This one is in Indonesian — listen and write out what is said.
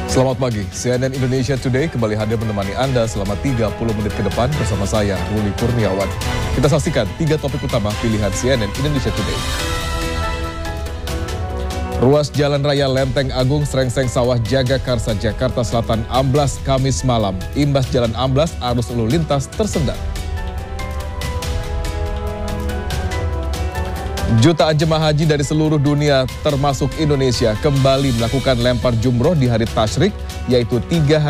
Selamat pagi, CNN Indonesia Today kembali hadir menemani Anda selama 30 menit ke depan bersama saya, Ruli Kurniawan. Kita saksikan 3 topik utama pilihan CNN Indonesia Today. Ruas Jalan Raya Lenteng Agung Srengseng Sawah Jagakarsa, Jakarta Selatan amblas Kamis malam. Imbas jalan amblas, arus lalu lintas tersendat. Jutaan jemaah haji dari seluruh dunia termasuk Indonesia kembali melakukan lempar jumroh di hari tasyrik, yaitu 3 hari